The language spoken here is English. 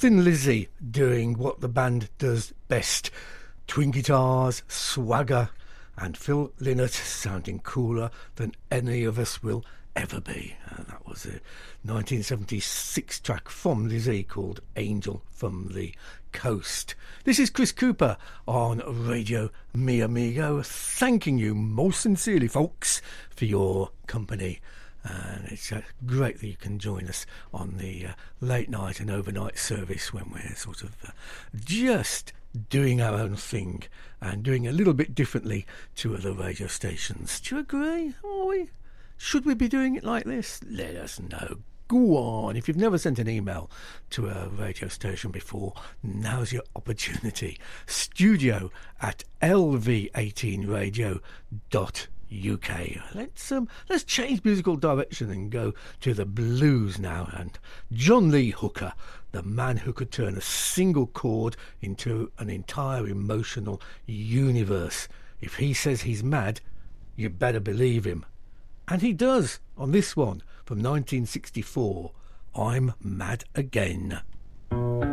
Thin Lizzy doing what the band does best. Twin guitars, swagger, and Phil Lynott sounding cooler than any of us will ever be. And that was a 1976 track from Lizzy called Angel from the Coast. This is Chris Cooper on Radio Mi Amigo, thanking you most sincerely, folks, for your company. And it's great that you can join us on the late night and overnight service when we're sort of just doing our own thing and doing a little bit differently to other radio stations. Do you agree? Should we be doing it like this? Let us know. Go on. If you've never sent an email to a radio station before, now's your opportunity. studio@lv18radio.uk. Let's change musical direction and go to the blues now. And John Lee Hooker, the man who could turn a single chord into an entire emotional universe. If he says he's mad, you better believe him. And he does on this one from 1964, I'm Mad Again.